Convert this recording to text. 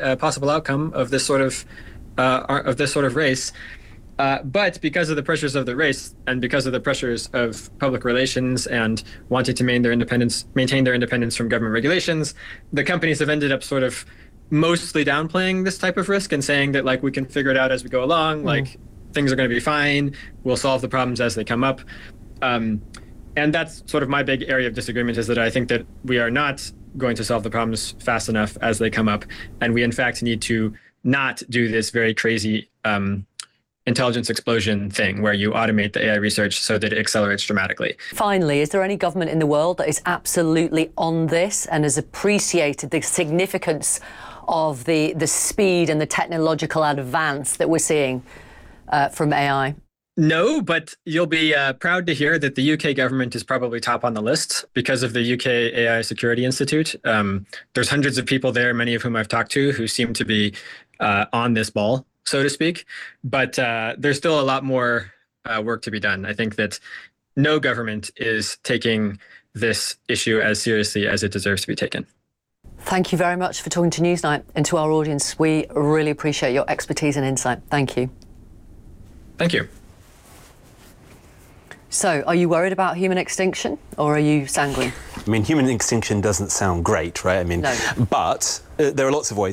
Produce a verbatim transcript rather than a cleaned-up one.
uh, possible outcome of this sort of uh, of this sort of race. Uh, but because of the pressures of the race and because of the pressures of public relations and wanting to maintain their independence, maintain their independence from government regulations, the companies have ended up sort of mostly downplaying this type of risk and saying that, like, we can figure it out as we go along, mm. like things are going to be fine, we'll solve the problems as they come up. Um, and that's sort of my big area of disagreement, is that I think that we are not going to solve the problems fast enough as they come up. And we, in fact, need to not do this very crazy um, intelligence explosion thing where you automate the A I research so that it accelerates dramatically. Finally, is there any government in the world that is absolutely on this and has appreciated the significance of the, the speed and the technological advance that we're seeing uh, from A I? No, but you'll be uh, proud to hear that the U K government is probably top on the list because of the U K A I Security Institute. Um, there's hundreds of people there, many of whom I've talked to, who seem to be uh, on this ball, so to speak. But uh, there's still a lot more uh, work to be done. I think that no government is taking this issue as seriously as it deserves to be taken. Thank you very much for talking to Newsnight and to our audience. We really appreciate your expertise and insight. Thank you. Thank you. So, are you worried about human extinction, or are you sanguine? I mean, human extinction doesn't sound great, right? I mean, no. But uh, there are lots of ways